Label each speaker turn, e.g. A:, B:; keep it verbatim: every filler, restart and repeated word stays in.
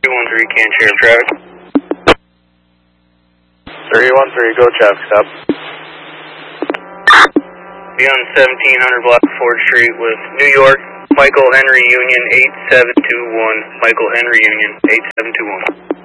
A: three one three, can share traffic.
B: three one three, go traffic stop.
A: Be on seventeen hundred block of Ford Street with New York, Michael Henry Union eight seven two one, Michael Henry Union eight seven two one.